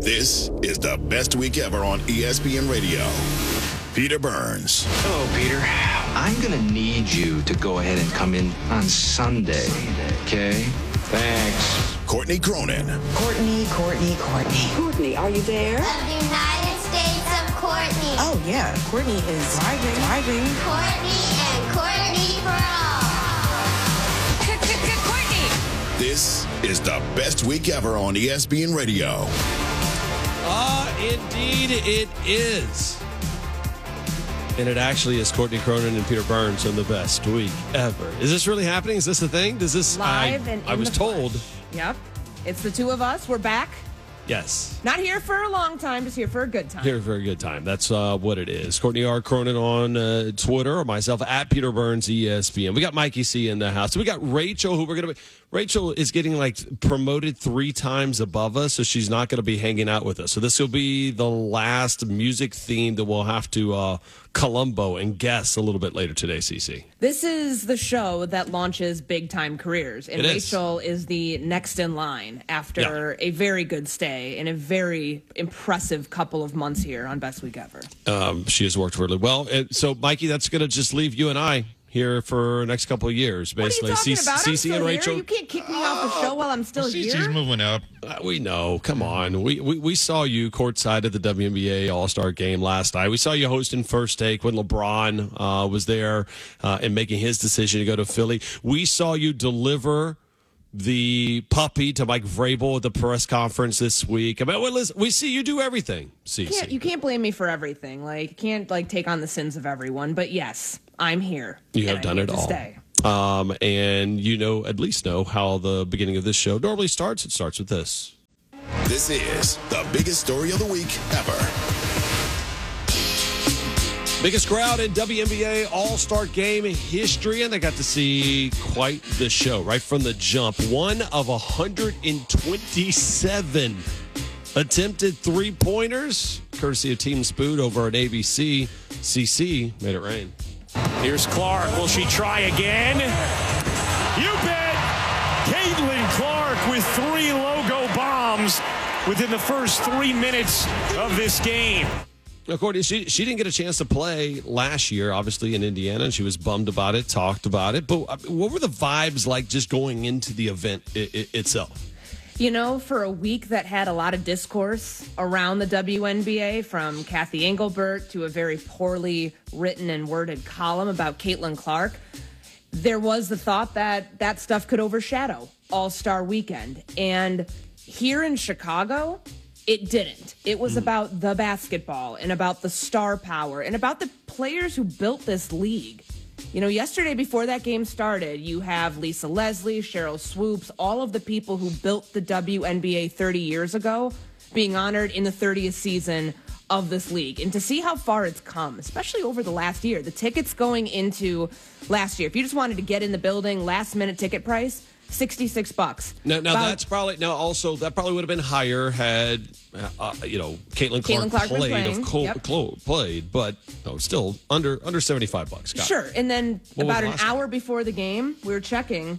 This is the best week ever on ESPN Radio. Peter Burns. Hello, Peter. I'm going to need you to go ahead and come in on Sunday, okay? Thanks. Courtney Cronin. Courtney. Courtney, are you there? Of the United States of Courtney. Oh, yeah. Courtney is driving. Courtney and Courtney for all. Courtney! This is the best week ever on ESPN Radio. Indeed it is. And it actually is Courtney Cronin and Peter Burns on the best week ever. Is this really happening? Is this a thing? Does this live and I was told. Yep. It's the two of us. We're back. Yes. Not here for a long time, just here for a good time. Here for a good time. That's what it is. Courtney R. Cronin on Twitter, or myself at Peter Burns ESPN. We got Mikey C in the house. So we got Rachel, who we're going to be. Rachel is getting promoted 3 times above us, so she's not going to be hanging out with us. So this will be the last music theme that we'll have to Columbo and guess a little bit later today, CC. This is the show that launches big-time careers, and Rachel is the next in line after a very good stay and a very impressive couple of months here on Best Week Ever. She has worked really well. So, Mikey, that's going to just leave you and I here for the next couple of years, basically. What are you talking about? I'm CC still and Rachel. Here. You can't kick me off the show while I'm still here. CC's moving up. We know. Come on. We saw you courtside at the WNBA All-Star Game last night. We saw you hosting First Take when LeBron was there and making his decision to go to Philly. We saw you deliver the puppy to Mike Vrabel at the press conference this week. I mean, we see you do everything, CC. You can't blame me for everything. You can't take on the sins of everyone. But yes, I'm here. You have done it all. Stay. And at least know how the beginning of this show normally starts. It starts with this. This is the biggest story of the week ever. Biggest crowd in WNBA All-Star Game history, and they got to see quite the show right from the jump. One of 127 attempted three-pointers, courtesy of Team Spood over at ABC. CC made it rain. Here's Clark. Will she try again? You bet! Caitlin Clark with 3 logo bombs within the first 3 minutes of this game. Now, Courtney, she didn't get a chance to play last year, obviously, in Indiana, and she was bummed about it, talked about it. But what were the vibes like just going into the event itself? For a week that had a lot of discourse around the WNBA, from Kathy Engelbert to a very poorly written and worded column about Caitlin Clark, there was the thought that stuff could overshadow All-Star Weekend. And here in Chicago, it didn't. It was about the basketball and about the star power and about the players who built this league. Yesterday before that game started, you have Lisa Leslie, Cheryl Swoops, all of the people who built the WNBA 30 years ago being honored in the 30th season of this league. And to see how far it's come, especially over the last year, the tickets going into last year, if you just wanted to get in the building, last minute ticket price, $66. Now that's probably that probably would have been higher had Caitlin Clark played, but still under $75. Sure, and then about an hour before the game, we were checking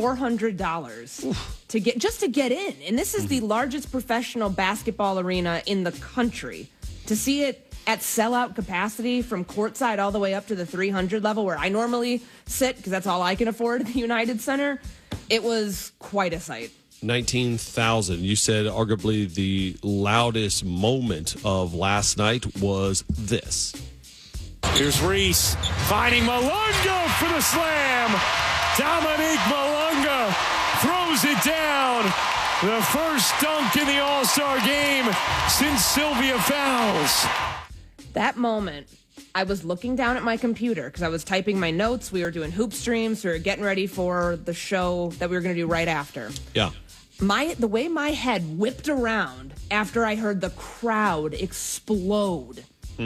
$400 to get in, and this is the largest professional basketball arena in the country. To see it at sellout capacity from courtside all the way up to the 300 level where I normally sit because that's all I can afford at the United Center. It was quite a sight. 19,000. You said arguably the loudest moment of last night was this. Here's Reese finding Malunga for the slam. Dominique Malunga throws it down. The first dunk in the All-Star game since Sylvia Fowles. That moment, I was looking down at my computer because I was typing my notes. We were doing hoop streams. We were getting ready for the show that we were going to do right after. Yeah. The way my head whipped around after I heard the crowd explode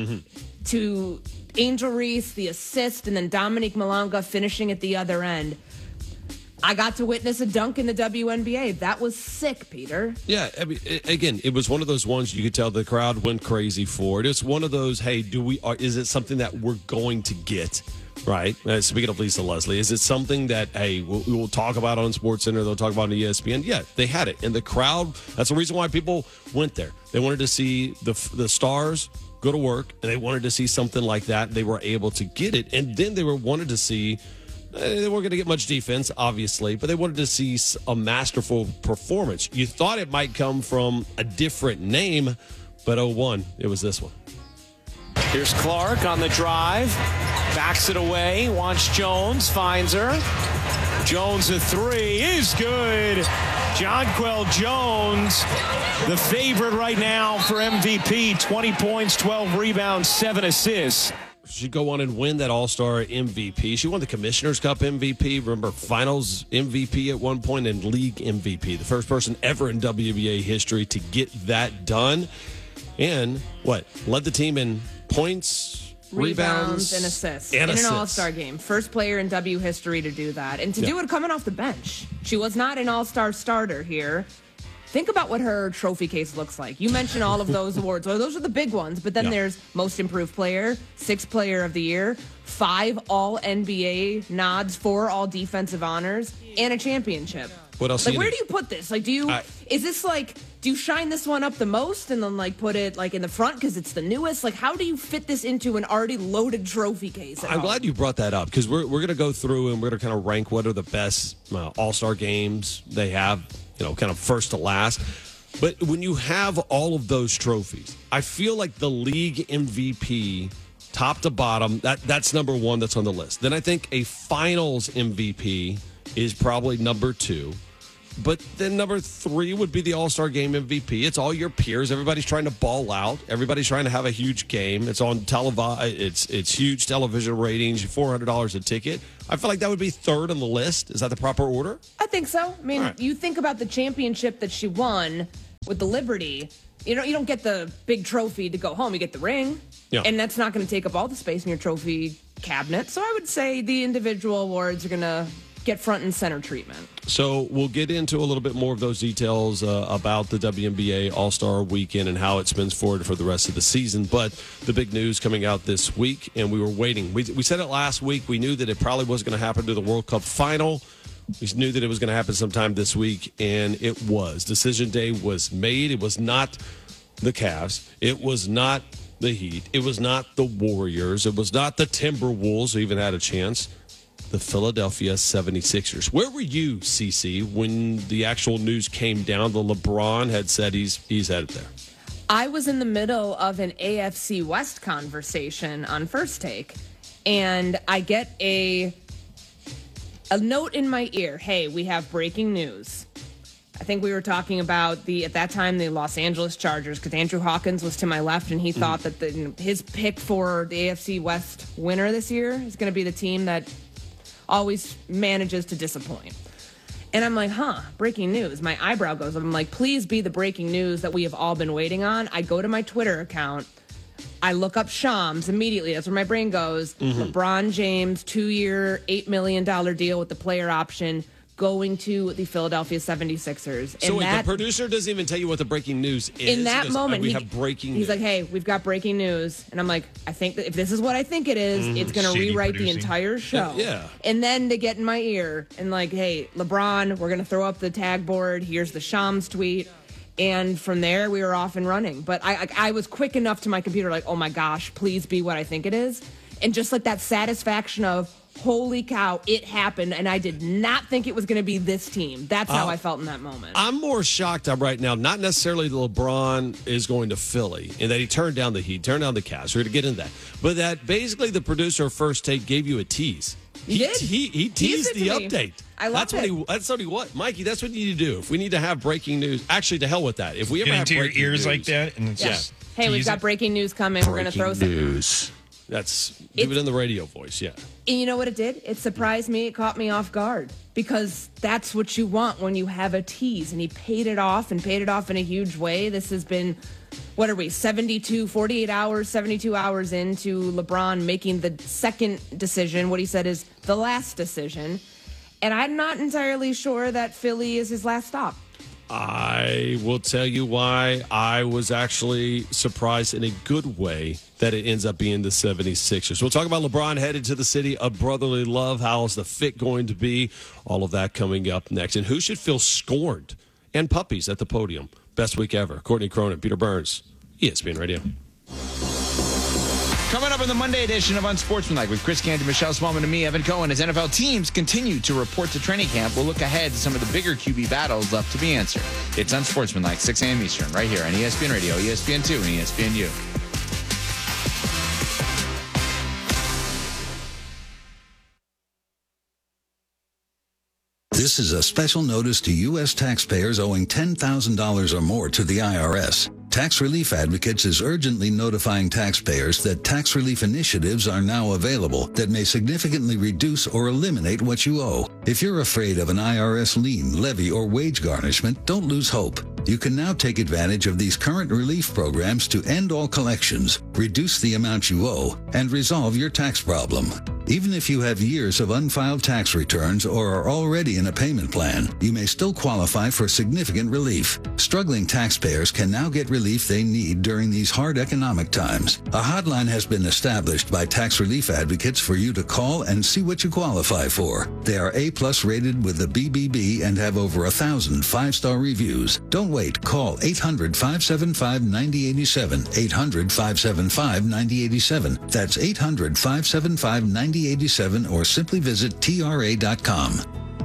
to Angel Reese, the assist, and then Dominique Malunga finishing at the other end. I got to witness a dunk in the WNBA. That was sick, Peter. Yeah, I mean, again, it was one of those ones you could tell the crowd went crazy for it. It's one of those, hey, is it something that we're going to get right? Speaking of Lisa Leslie, is it something that, hey, we'll talk about on SportsCenter, they'll talk about on ESPN? Yeah, they had it. And the crowd, that's the reason why people went there. They wanted to see the stars go to work, and they wanted to see something like that. They were able to get it. And then they wanted to see, they weren't going to get much defense, obviously, but they wanted to see a masterful performance. You thought it might come from a different name, but it was this one. Here's Clark on the drive. Backs it away. Wants Jones. Finds her. Jones a three is good. Jonquel Jones, the favorite right now for MVP. 20 points, 12 rebounds, 7 assists. She'd go on and win that All-Star MVP. She won the Commissioner's Cup MVP. Remember, Finals MVP at one point and League MVP. The first person ever in WNBA history to get that done. And led the team in points, rebounds, and assists in an All-Star game. First player in W history to do that. And to do it coming off the bench. She was not an All-Star starter here. Think about what her trophy case looks like. You mentioned all of those awards. Well, those are the big ones. But then there's Most Improved Player, 6th Player of the Year, 5 All-NBA nods, 4 All-Defensive honors, and a championship. What else? Where do you put this? Do you shine this one up the most and then put it in the front because it's the newest? How do you fit this into an already loaded trophy case? I'm glad you brought that up because we're going to go through and we're going to kind of rank what are the best All-Star games they have, kind of first to last. But when you have all of those trophies, I feel like the league MVP, top to bottom, that's number one that's on the list. Then I think a finals MVP is probably number 2. But then number 3 would be the All-Star Game MVP. It's all your peers. Everybody's trying to ball out. Everybody's trying to have a huge game. It's on it's huge television ratings, $400 a ticket. I feel like that would be 3rd on the list. Is that the proper order? I think so. I mean, You think about the championship that she won with the Liberty. You don't get the big trophy to go home. You get the ring. Yeah. And that's not going to take up all the space in your trophy cabinet. So I would say the individual awards are going to get front and center treatment. So we'll get into a little bit more of those details about the WNBA All-Star Weekend and how it spins forward for the rest of the season. But the big news coming out this week, and we were waiting. We said it last week. We knew that it probably wasn't going to happen to the World Cup final. We knew that it was going to happen sometime this week, and it was. Decision day was made. It was not the Cavs. It was not the Heat. It was not the Warriors. It was not the Timberwolves who even had a chance. The Philadelphia 76ers. Where were you, CC, when the actual news came down? The LeBron had said he's headed there. I was in the middle of an AFC West conversation on First Take, and I get a note in my ear. Hey, we have breaking news. I think we were talking about at that time, the Los Angeles Chargers, because Andrew Hawkins was to my left, and he thought that his pick for the AFC West winner this year is going to be the team that always manages to disappoint. And I'm like, breaking news. My eyebrow goes up. I'm like, please be the breaking news that we have all been waiting on. I go to my Twitter account. I look up Shams immediately. That's where my brain goes. LeBron James, 2-year, $8 million deal with the player option going to the Philadelphia 76ers. So wait, the producer doesn't even tell you what the breaking news is. In that moment, we have breaking news. He's like, hey, we've got breaking news. And I'm like, I think that if this is what I think it is, it's going to rewrite the entire show. Yeah. And then they get in my ear and like, hey, LeBron, we're going to throw up the tag board. Here's the Shams tweet. And from there, we were off and running. But I was quick enough to my computer, like, oh my gosh, please be what I think it is. And just like that satisfaction of, holy cow, it happened, and I did not think it was going to be this team. That's how I felt in that moment. I'm more shocked right now, not necessarily that LeBron is going to Philly and that he turned down the Heat, turned down the Cavs. We're going to get into that. But that basically the producer of First Take gave you a tease. He did. He teased the update. I love it. That's what Mikey, that's what you need to do. If we need to have breaking news, actually, to hell with that. If we ever have into breaking your ears news, like that, and it's just hey, we've got breaking news coming. We're going to throw some news. Do it in the radio voice, yeah. And you know what it did? It surprised me. It caught me off guard because that's what you want when you have a tease. And he paid it off in a huge way. This has been, 48 hours, 72 hours into LeBron making the second decision. What he said is the last decision. And I'm not entirely sure that Philly is his last stop. I will tell you why I was actually surprised in a good way that it ends up being the 76ers. We'll talk about LeBron headed to the city of brotherly love. How is the fit going to be? All of that coming up next. And who should feel scorned? And puppies at the podium. Best week ever. Courtney Cronin, Peter Burns, ESPN Radio. Coming up in the Monday edition of Unsportsmanlike with Chris Canty, Michelle Smallman, and me, Evan Cohen, as NFL teams continue to report to training camp, we'll look ahead to some of the bigger QB battles left to be answered. It's Unsportsmanlike, 6 a.m. Eastern, right here on ESPN Radio, ESPN2, and ESPNU. This is a special notice to U.S. taxpayers owing $10,000 or more to the IRS. Tax Relief Advocates is urgently notifying taxpayers that tax relief initiatives are now available that may significantly reduce or eliminate what you owe. If you're afraid of an IRS lien, levy, or wage garnishment, don't lose hope. You can now take advantage of these current relief programs to end all collections, reduce the amount you owe, and resolve your tax problem. Even if you have years of unfiled tax returns or are already in a payment plan, you may still qualify for significant relief. Struggling taxpayers can now get relief they need during these hard economic times. A hotline has been established by Tax Relief Advocates for you to call and see what you qualify for. They are A+ rated with the BBB and have over 1,000 5-star reviews. Don't wait. Call 800-575-9087. 800-575-9087. That's 800-575-9087 or simply visit TRA.com.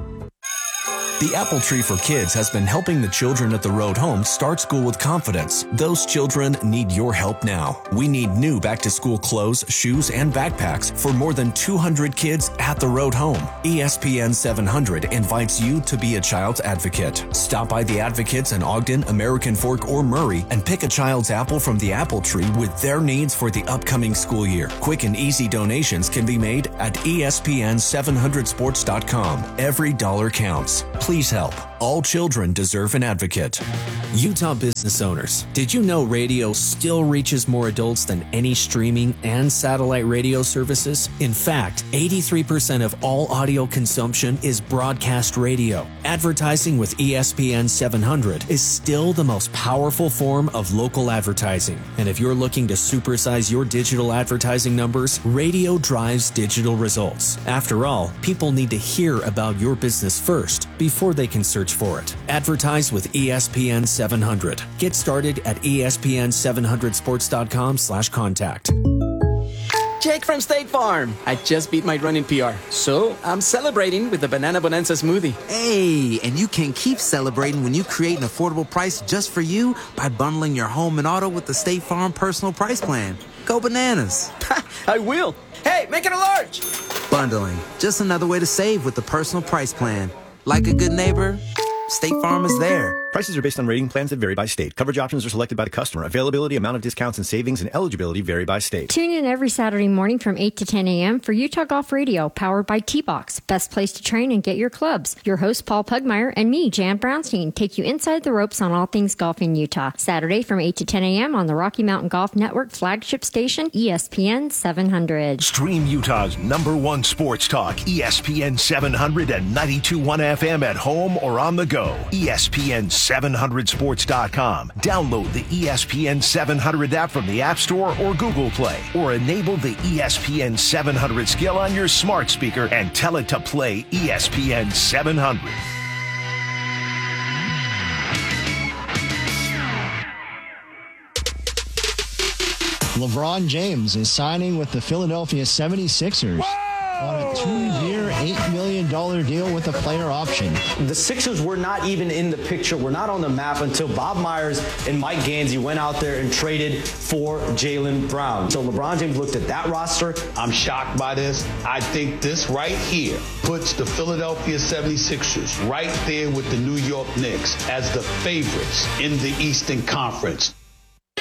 The Apple Tree for Kids has been helping the children at the Road Home start school with confidence. Those children need your help now. We need new back-to-school clothes, shoes, and backpacks for more than 200 kids at the Road Home. ESPN 700 invites you to be a child's advocate. Stop by the Advocates in Ogden, American Fork, or Murray and pick a child's apple from the Apple Tree with their needs for the upcoming school year. Quick and easy donations can be made at ESPN700sports.com. Every dollar counts. Please help. All children deserve an advocate. Utah business owners, did you know radio still reaches more adults than any streaming and satellite radio services? In fact, 83% of all audio consumption is broadcast radio. Advertising with ESPN 700 is still the most powerful form of local advertising. And if you're looking to supersize your digital advertising numbers, radio drives digital results. After all, people need to hear about your business first before they can search for it. Advertise with ESPN 700. Get started at ESPN700sports.com/contact. Jake from State Farm. I just beat my running PR, so I'm celebrating with the Banana Bonanza smoothie. Hey, and you can keep celebrating when you create an affordable price just for you by bundling your home and auto with the State Farm Personal Price Plan. Go bananas. I will. Hey, make it a large. Bundling, just another way to save with the Personal Price Plan. Like a good neighbor, State Farm is there. Prices are based on rating plans that vary by state. Coverage options are selected by the customer. Availability, amount of discounts and savings, and eligibility vary by state. Tune in every Saturday morning from 8 to 10 a.m. for Utah Golf Radio, powered by T-Box. Best place to train and get your clubs. Your host, Paul Pugmire, and me, Jan Brownstein, take you inside the ropes on all things golf in Utah. Saturday from 8 to 10 a.m. on the Rocky Mountain Golf Network flagship station, ESPN 700. Stream Utah's #1 sports talk, ESPN 700 and 92.1 FM at home or on the go. ESPN700sports.com. Download the ESPN 700 app from the App Store or Google Play, or enable the ESPN 700 skill on your smart speaker and tell it to play ESPN 700. LeBron James is signing with the Philadelphia 76ers. On a 2-year, $8 million deal with a player option. The Sixers were not even in the picture. We're not on the map until Bob Myers and Mike Gansey went out there and traded for Jaylen Brown. So LeBron James looked at that roster. I'm shocked by this. I think this right here puts the Philadelphia 76ers right there with the New York Knicks as the favorites in the Eastern Conference.